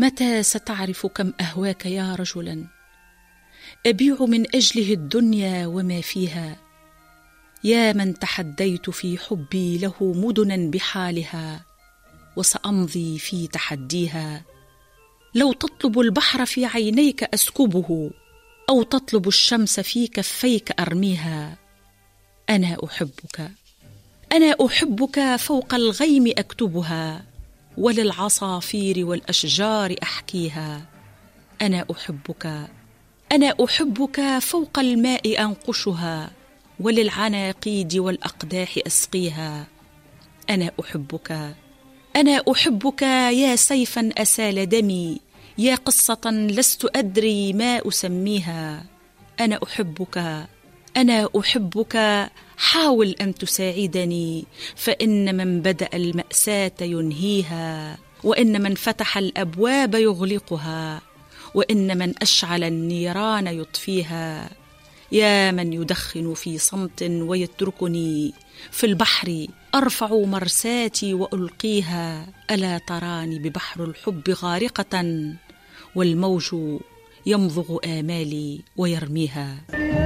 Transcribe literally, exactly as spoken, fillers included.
متى ستعرف كم أهواك يا رجلا أبيع من أجله الدنيا وما فيها؟ يا من تحديت في حبي له مدنا بحالها، وسأمضي في تحديها. لو تطلب البحر في عينيك أسكبه، أو تطلب الشمس في كفيك أرميها. أنا أحبك، أنا أحبك فوق الغيم أكتبها، وللعصافير والأشجار أحكيها. أنا أحبك، أنا أحبك فوق الماء أنقشها، وللعناقيد والأقداح أسقيها. أنا أحبك، أنا أحبك يا سيفا أسال دمي، يا قصة لست أدري ما أسميها. أنا أحبك، أنا أحبك، حاول أن تساعدني، فإن من بدأ المأساة ينهيها، وإن من فتح الأبواب يغلقها، وإن من أشعل النيران يطفيها. يا من يدخن في صمت ويتركني في البحر أرفع مرساتي وألقيها. ألا تراني ببحر الحب غارقة، والموج يمضغ آمالي ويرميها.